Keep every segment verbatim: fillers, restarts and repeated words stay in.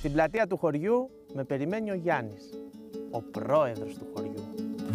Στην πλατεία του χωριού με περιμένει ο Γιάννης, ο πρόεδρος του χωριού.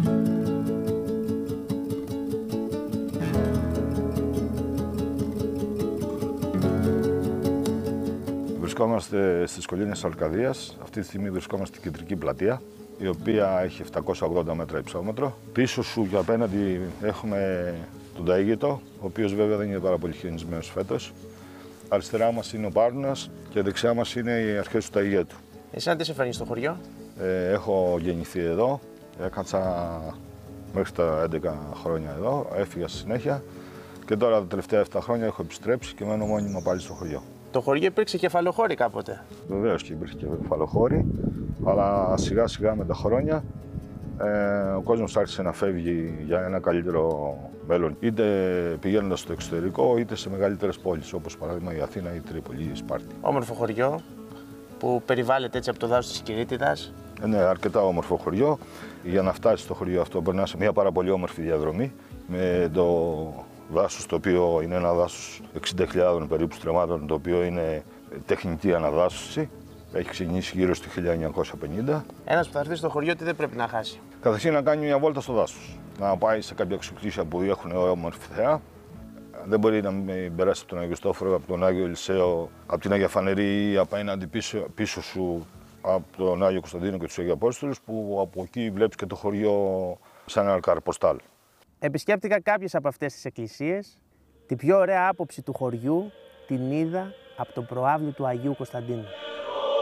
Βρισκόμαστε στις Κολίνες Αρκαδίας. Αυτή τη στιγμή βρισκόμαστε στην κεντρική πλατεία, η οποία έχει επτακόσια ογδόντα μέτρα υψόμετρο. Πίσω σου και απέναντι έχουμε τον Ταΐγητο, ο οποίος βέβαια δεν είναι πάρα πολύ χιονισμένος φέτος. Αριστερά μας είναι ο Πάρνας και δεξιά μας είναι οι αρχές του Ταΐγετου. Εσύ αν τι σε φέρνει στο χωριό? Ε, έχω γεννηθεί εδώ, έκατσα μέχρι τα έντεκα χρόνια εδώ, έφυγα στη συνέχεια και τώρα τα τελευταία επτά χρόνια έχω επιστρέψει και μένω μόνιμα πάλι στο χωριό. Το χωριό υπήρξε κεφαλοχώρη κάποτε. Βεβαίως και υπήρχε κεφαλοχώρη, αλλά σιγά σιγά με τα χρόνια ε, ο κόσμος άρχισε να φεύγει για ένα καλύτερο μέλλον, είτε πηγαίνοντας στο εξωτερικό είτε σε μεγαλύτερες πόλεις, όπως παράδειγμα η Αθήνα, η Τρίπολη ή η Σπάρτη. Όμορφο χωριό που περιβάλλεται έτσι από το δάσος της Κυρίτιδας. Ε, ναι, αρκετά όμορφο χωριό. Για να φτάσει στο χωριό αυτό μπορεί να είσαι μια πάρα πολύ όμορφη διαδρομή με το δάσος, το οποίο είναι ένα δάσος εξήντα χιλιάδων περίπου στρεμμάτων, το οποίο είναι τεχνητή αναδάσωση. Έχει ξεκινήσει γύρω στο χίλια εννιακόσια πενήντα. Ένας που θα έρθει στο χωριό τι δεν πρέπει να χάσει? Καταρχήν να κάνει μια βόλτα στο δάσος. Να πάει σε κάποια ξεκτήσια που έχουν όμορφη θέα. Δεν μπορεί να μην περάσει από τον Άγιο Στόφορο, από τον Άγιο Ελισαίο, από την Αγία Φανερή ή απέναντι πίσω, πίσω σου από τον Άγιο Κωνσταντίνο και τους Αγίου Απόστολους, που από εκεί βλέπεις και το χωριό σαν ένα καρποστάλ. Επισκέπτηκα κάποιες από αυτές τις εκκλησίες. Την πιο ωραία άποψη του χωριού την είδα από το προάβλιο του Αγίου Κωνσταντίνου.